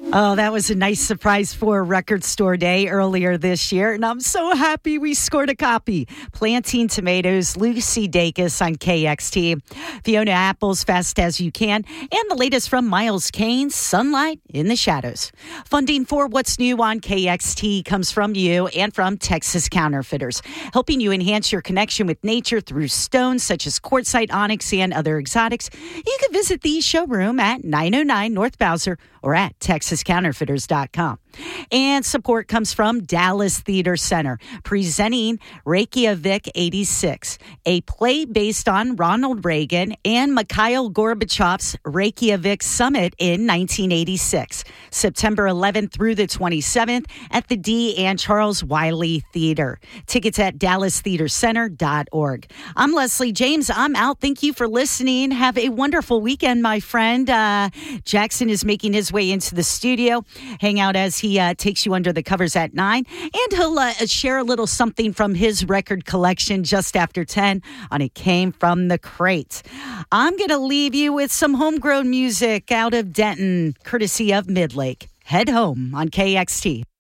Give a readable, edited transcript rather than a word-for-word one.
Oh, that was a nice surprise for Record Store Day earlier this year, and I'm so happy we scored a copy. Planting Tomatoes, Lucy Dacus on KXT, Fiona Apple's Fast As You Can, and the latest from Miles Kane's Sunlight in the Shadows. Funding for What's New on KXT comes from you and from Texas Counterfeiters, helping you enhance your connection with nature through stones such as quartzite, onyx, and other exotics. You can visit the showroom at 909 North Bowser or at TexasCounterfeiters.com. And support comes from Dallas Theater Center, presenting Reykjavik 86, a play based on Ronald Reagan and Mikhail Gorbachev's Reykjavik Summit in 1986, September 11th through the 27th at the D. and Charles Wiley Theater. Tickets at DallasTheaterCenter.org. I'm Leslie James. I'm out. Thank you for listening. Have a wonderful weekend, my friend. Jackson is making his way into the studio. Hang out as he takes you under the covers at 9, and he'll share a little something from his record collection just after 10 on It Came From the Crate. I'm going to leave you with some homegrown music out of Denton, courtesy of Midlake. Head home on KXT.